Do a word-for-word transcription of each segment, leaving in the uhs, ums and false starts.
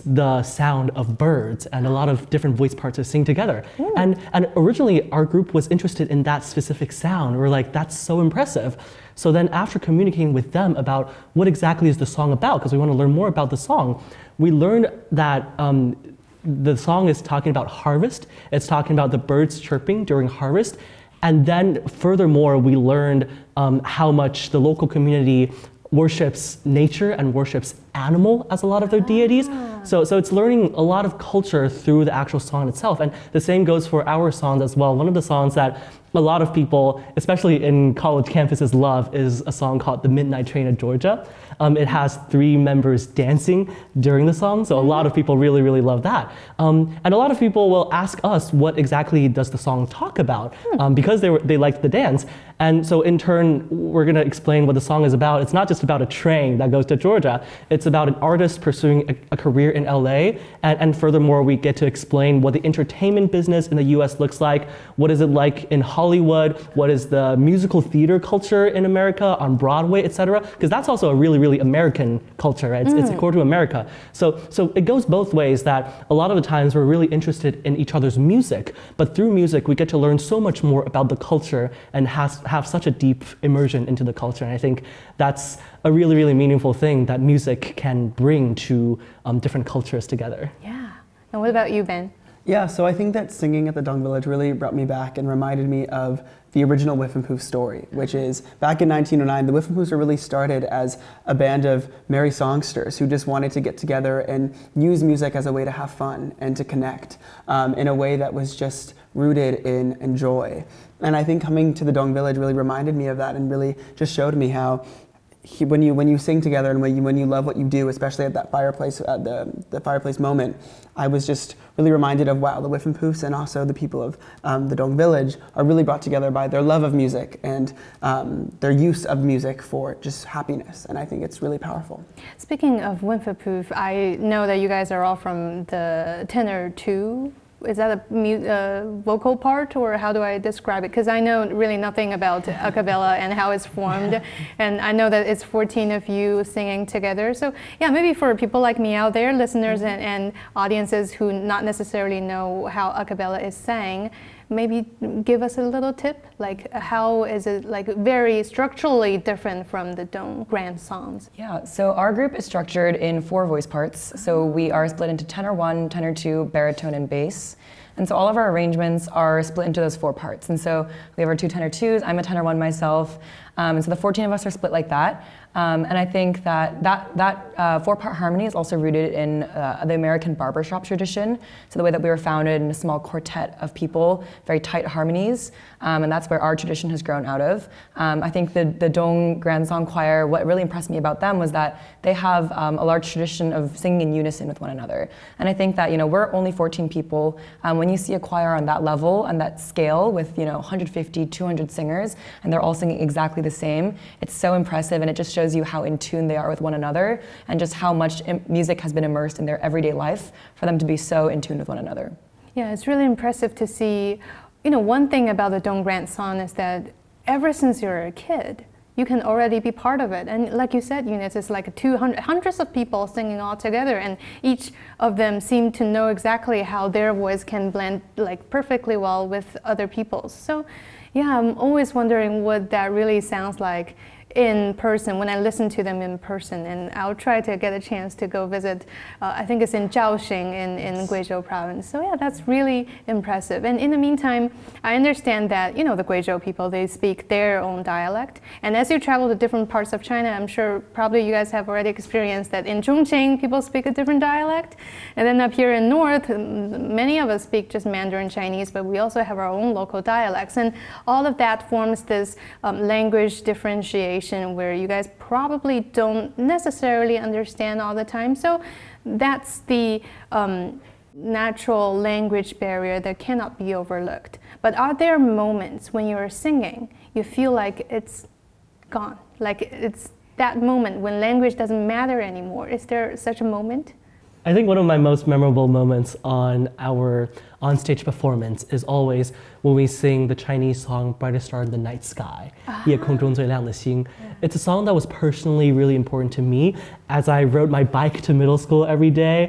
the sound of birds and a lot of different voice parts to sing together. Mm. And, and originally our group was interested in that specific sound. We're like, that's so impressive. So then after communicating with them about what exactly is the song about, because we want to learn more about the song, we learned that um, the song is talking about harvest. It's talking about the birds chirping during harvest. And then furthermore, we learned um, how much the local community worships nature and worships animal as a lot of their deities. So, so it's learning a lot of culture through the actual song itself. And the same goes for our songs as well. One of the songs that a lot of people, especially in college campuses, love is a song called The Midnight Train to Georgia. Um, it has three members dancing during the song, so a lot of people really, really love that. Um, and a lot of people will ask us what exactly does the song talk about, um, because they, were, they liked the dance. And so in turn, we're gonna explain what the song is about. It's not just about a train that goes to Georgia. It's about an artist pursuing a, a career in L A. And, and furthermore, we get to explain what the entertainment business in the U S looks like. What is it like in Hollywood? What is the musical theater culture in America, on Broadway, et cetera? Because that's also a really, really American culture, right? It's, mm. it's core to America. So, so it goes both ways, that a lot of the times we're really interested in each other's music, but through music we get to learn so much more about the culture and has, have such a deep immersion into the culture. And I think that's a really, really meaningful thing that music can bring to um, different cultures together. Yeah. And what about you, Ben? Yeah, so I think that singing at the Dong Village really brought me back and reminded me of the original Whiff and Poof story, which is back in nineteen oh nine, the Whiff and Poofs were really started as a band of merry songsters who just wanted to get together and use music as a way to have fun and to connect um, in a way that was just rooted in, in joy. And I think coming to the Dong Village really reminded me of that and really just showed me how He, when you when you sing together and when you when you love what you do, especially at that fireplace at the the fireplace moment, I was just really reminded of wow, the Whiff and Poofs and also the people of um, the Dong Village are really brought together by their love of music and um, their use of music for just happiness, and I think it's really powerful. Speaking of Whiff and Poof, I know that you guys are all from the tenor two. Is that a mu uh, vocal part, or how do I describe it? Because I know really nothing about a cappella and how it's formed, and I know that it's fourteen of you singing together. So yeah, maybe for people like me out there, listeners and, and audiences who not necessarily know how a cappella is sang, maybe give us a little tip, like how is it like very structurally different from the Dong Grand songs? Yeah, so our group is structured in four voice parts. So we are split into tenor one, tenor two, baritone, and bass. And so all of our arrangements are split into those four parts. And so we have our two tenor twos, I'm a tenor one myself. Um, and so the fourteen of us are split like that. Um, and I think that that, that uh, four-part harmony is also rooted in uh, the American barbershop tradition. So the way that we were founded in a small quartet of people, very tight harmonies, um, and that's where our tradition has grown out of. Um, I think the, the Dong Grand Song Choir, what really impressed me about them was that they have um, a large tradition of singing in unison with one another. And I think that, you know, we're only fourteen people. Um, when you see a choir on that level and that scale with, you know, one hundred fifty, two hundred singers, and they're all singing exactly the same, it's so impressive, and it just shows you how in tune they are with one another and just how much music has been immersed in their everyday life for them to be so in tune with one another. Yeah, it's really impressive to see. You know, one thing about the Dong Grand Song is that ever since you're a kid, you can already be part of it. And like you said, Eunice, it's like two hundred, hundreds of people singing all together, and each of them seem to know exactly how their voice can blend like perfectly well with other people's. So yeah, I'm always wondering what that really sounds like in person, when I listen to them in person, and I'll try to get a chance to go visit, uh, I think it's in Zhaoxing in, in Guizhou province. So yeah, that's really impressive. And in the meantime, I understand that, you know, the Guizhou people, they speak their own dialect. And as you travel to different parts of China, I'm sure probably you guys have already experienced that in Chongqing, people speak a different dialect. And then up here in North, many of us speak just Mandarin Chinese, but we also have our own local dialects. And all of that forms this um, language differentiation where you guys probably don't necessarily understand all the time. So that's the um, natural language barrier that cannot be overlooked. But are there moments when you're singing, you feel like it's gone? Like it's that moment when language doesn't matter anymore? Is there such a moment? I think one of my most memorable moments on our onstage performance is always when we sing the Chinese song Brightest Star in the Night Sky, 夜空中最亮的星. It's a song that was personally really important to me. As I rode my bike to middle school every day,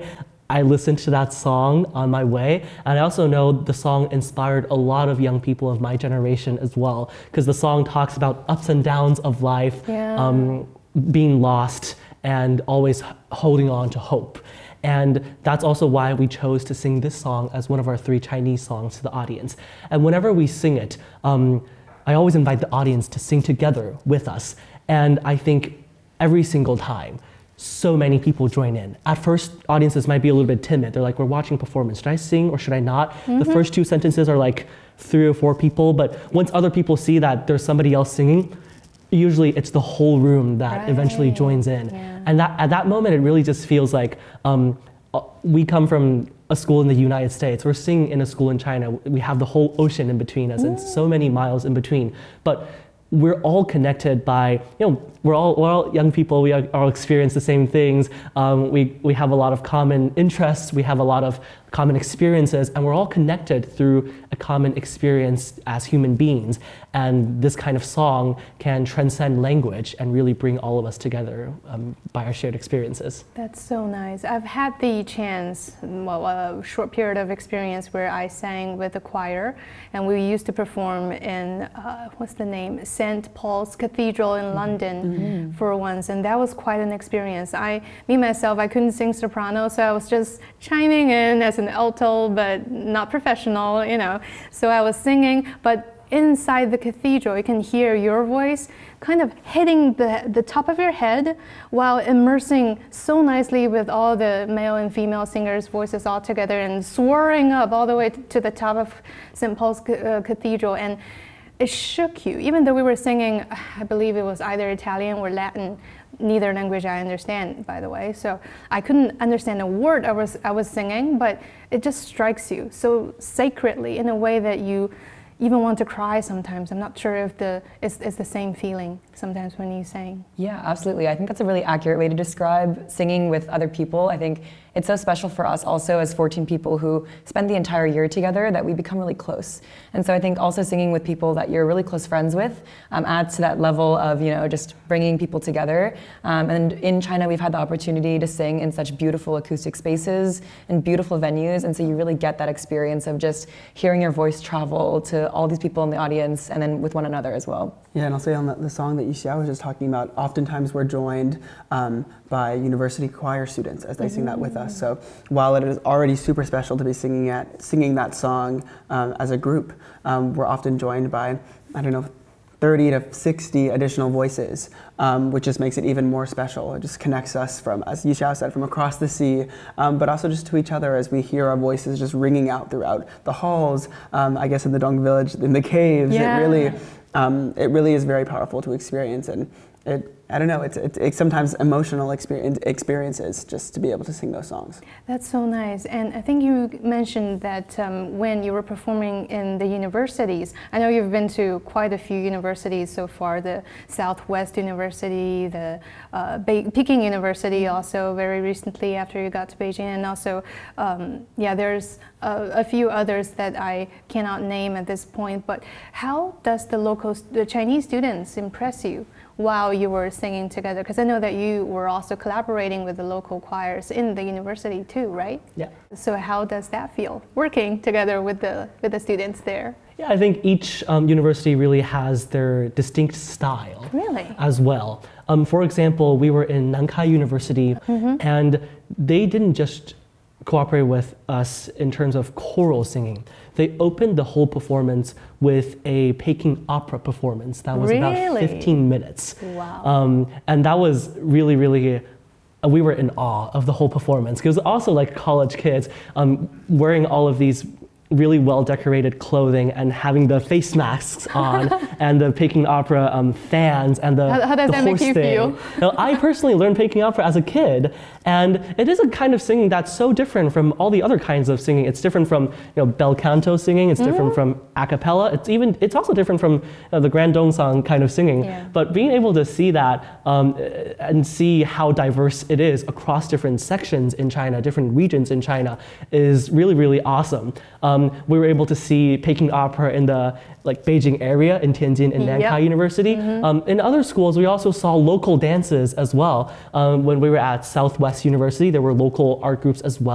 I listened to that song on my way, and I also know the song inspired a lot of young people of my generation as well, because the song talks about ups and downs of life, Yeah. um, being lost, and always h- holding on to hope. And that's also why we chose to sing this song as one of our three Chinese songs to the audience. And whenever we sing it, um, I always invite the audience to sing together with us. And I think every single time, so many people join in. At first, audiences might be a little bit timid. They're like, we're watching performance. Should I sing or should I not? Mm-hmm. The first two sentences are like three or four people, but once other people see that there's somebody else singing, usually it's the whole room that Right. eventually joins in. Yeah. And that, at that moment, it really just feels like um, uh, we come from a school in the United States. We're singing in a school in China. We have the whole ocean in between us and so many miles in between. But we're all connected by, you know, we're all, we're all young people, we all experience the same things. Um, we, we have a lot of common interests, we have a lot of common experiences, and we're all connected through a common experience as human beings. And this kind of song can transcend language and really bring all of us together um, by our shared experiences. That's so nice. I've had the chance, well, a short period of experience where I sang with a choir, and we used to perform in, uh, what's the name, Saint Paul's Cathedral in London mm-hmm. for once, and that was quite an experience. I, me myself, I couldn't sing soprano, so I was just chiming in as an alto, but not professional, you know. So I was singing, but inside the cathedral, you can hear your voice kind of hitting the, the top of your head while immersing so nicely with all the male and female singers' voices all together and soaring up all the way to the top of Saint Paul's uh, Cathedral. And it shook you, even though we were singing, I believe it was either Italian or Latin, neither language I understand, by the way. So I couldn't understand a word I was, I was singing, but it just strikes you so sacredly in a way that you even want to cry sometimes. I'm not sure if the it's, it's the same feeling sometimes when you sing. Yeah, absolutely. I think that's a really accurate way to describe singing with other people. I think it's so special for us also as fourteen people who spend the entire year together that we become really close. And so I think also singing with people that you're really close friends with um, adds to that level of, you know, just bringing people together. Um, and in China, we've had the opportunity to sing in such beautiful acoustic spaces and beautiful venues. And so you really get that experience of just hearing your voice travel to all these people in the audience and then with one another as well. Yeah, and I'll say on the, the song that Yixia was just talking about, oftentimes we're joined um, by university choir students as they mm-hmm. sing that with us. So while it is already super special to be singing at singing that song um, as a group, um, we're often joined by, I don't know, thirty to sixty additional voices, um, which just makes it even more special. It just connects us from, as Yixia said, from across the sea, um, but also just to each other as we hear our voices just ringing out throughout the halls, um, I guess in the Dong Village, in the caves. Yeah. It really, um, it really is very powerful to experience, and it, I don't know, it's, it's, it's sometimes emotional experience, experiences just to be able to sing those songs. That's so nice. And I think you mentioned that um, when you were performing in the universities, I know you've been to quite a few universities so far, the Southwest University, the uh, Be- Peking University also very recently after you got to Beijing, and also, um, yeah, there's a, a few others that I cannot name at this point, but how does the local, the Chinese students impress you while you were singing together? Because I know that you were also collaborating with the local choirs in the university too, right? Yeah. So how does that feel, working together with the with the students there? Yeah, I think each um, university really has their distinct style Really? as well. Um, for example, we were in Nankai University, mm-hmm. and they didn't just cooperate with us in terms of choral singing. They opened the whole performance with a Peking opera performance that was Really? about fifteen minutes. Wow. Um, and that was really, really, uh, we were in awe of the whole performance. Because also like college kids um, wearing all of these really well decorated clothing and having the face masks on and the Peking opera um, fans and the, how, how does the that horse make you thing. feel? Now, I personally learned Peking opera as a kid, and it is a kind of singing that's so different from all the other kinds of singing. It's different from, you know, bel canto singing. It's different mm. from a cappella. It's even it's also different from uh, the grand dongsang kind of singing. Yeah. But being able to see that um, and see how diverse it is across different sections in China, different regions in China, is really, really awesome. Um, we were able to see Peking opera in the like Beijing area, in Tianjin and Nankai Yep. University. Mm-hmm. Um, in other schools, we also saw local dances as well. Um, when we were at Southwest University, there were local art groups as well.